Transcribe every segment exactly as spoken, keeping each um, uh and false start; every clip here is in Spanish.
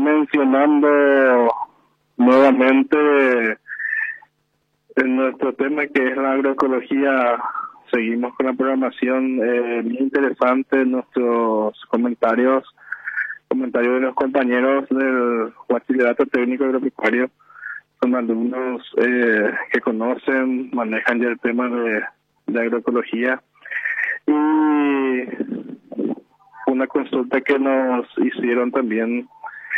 mencionando nuevamente en nuestro tema que es la agroecología, seguimos con la programación. Eh, muy interesante nuestros comentarios, comentarios de los compañeros del Bachillerato Técnico Agropecuario. Son alumnos eh, que conocen, manejan ya el tema de, de agroecología. Y una consulta que nos hicieron también,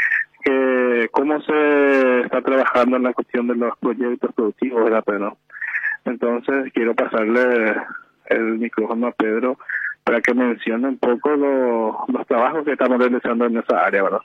que cómo se está trabajando en la cuestión de los proyectos productivos, ¿verdad, Pedro? Entonces quiero pasarle el micrófono a Pedro para que mencione un poco lo, los trabajos que estamos realizando en esa área, ¿verdad?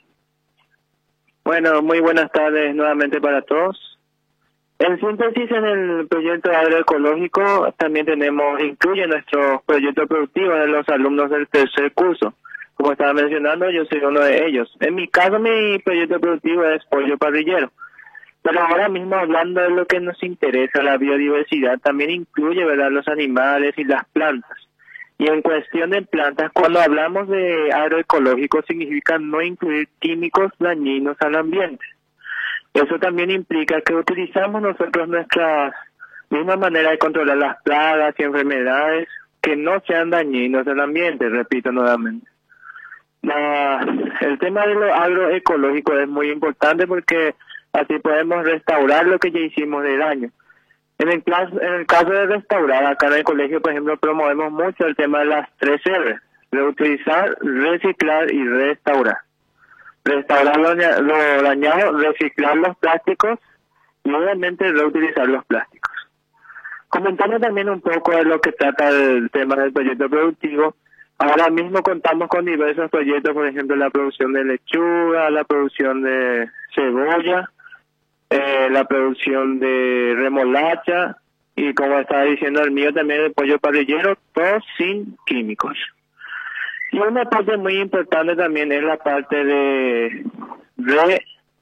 Bueno, muy buenas tardes nuevamente para todos. En síntesis, en el proyecto agroecológico también tenemos, incluye nuestros proyectos productivos de los alumnos del tercer curso. Como estaba mencionando, yo soy uno de ellos. En mi caso, mi proyecto productivo es pollo parrillero. Pero ahora mismo, hablando de lo que nos interesa, la biodiversidad también incluye, ¿verdad?, los animales y las plantas. Y en cuestión de plantas, cuando hablamos de agroecológico, significa no incluir químicos dañinos al ambiente. Eso también implica que utilizamos nosotros nuestra misma manera de controlar las plagas y enfermedades que no sean dañinos al ambiente, repito nuevamente. La, el tema de lo agroecológico es muy importante porque así podemos restaurar lo que ya hicimos de daño. En el, caso, en el caso de restaurar, acá en el colegio, por ejemplo, promovemos mucho el tema de las tres R: reutilizar, reciclar y restaurar. Restaurar lo, lo dañado, reciclar los plásticos y obviamente reutilizar los plásticos. Comentando también un poco de lo que trata el tema del proyecto productivo, ahora mismo contamos con diversos proyectos, por ejemplo, la producción de lechuga, la producción de cebolla, eh, la producción de remolacha y, como estaba diciendo el mío, también el pollo parrillero, todo sin químicos. Y una parte muy importante también es la parte de, de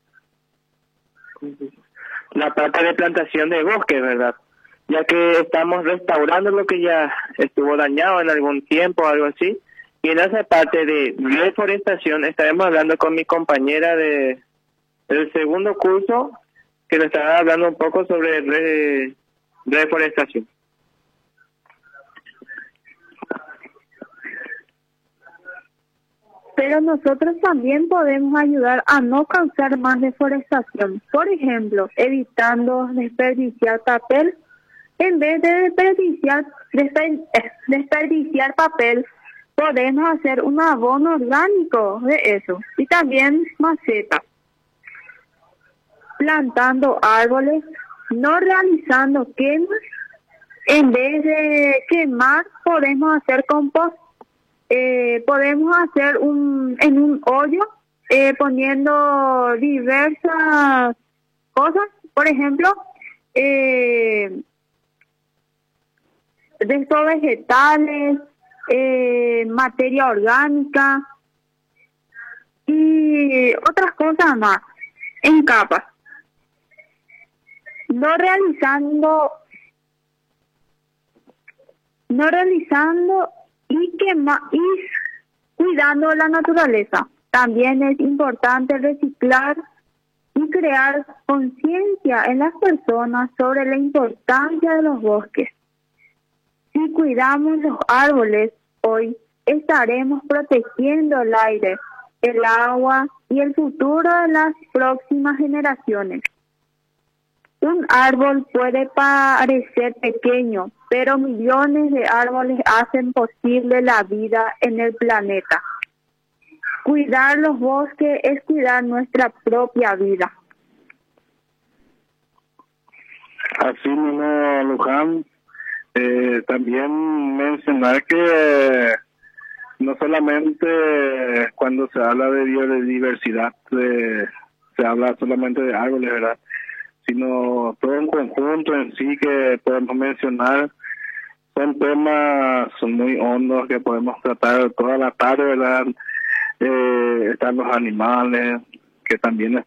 la parte de plantación de bosques, ¿verdad? Ya que estamos restaurando lo que ya estuvo dañado en algún tiempo o algo así. Y en esa parte de reforestación estaremos hablando con mi compañera de del segundo curso, que nos estará hablando un poco sobre re, reforestación. Pero nosotros también podemos ayudar a no causar más deforestación. Por ejemplo, evitando desperdiciar papel. En vez de desperdiciar, desper, desperdiciar papel, podemos hacer un abono orgánico de eso. Y también maceta. Plantando árboles, no realizando quemas. En vez de quemar, podemos hacer compost. Eh, podemos hacer un en un hoyo eh, poniendo diversas cosas, por ejemplo, eh, de estos vegetales, eh, materia orgánica y otras cosas más en capas, no realizando no realizando y que y cuidando la naturaleza. También es importante reciclar y crear conciencia en las personas sobre la importancia de los bosques. Si cuidamos los árboles hoy, estaremos protegiendo el aire, el agua y el futuro de las próximas generaciones. Un árbol puede parecer pequeño, pero millones de árboles hacen posible la vida en el planeta. Cuidar los bosques es cuidar nuestra propia vida. Así mismo, Luján, eh, también mencionar que no solamente cuando se habla de biodiversidad eh, se habla solamente de árboles, ¿verdad?, sino todo un conjunto en sí que podemos mencionar. Son temas son muy hondos que podemos tratar toda la tarde, ¿verdad? Eh, están los animales, que también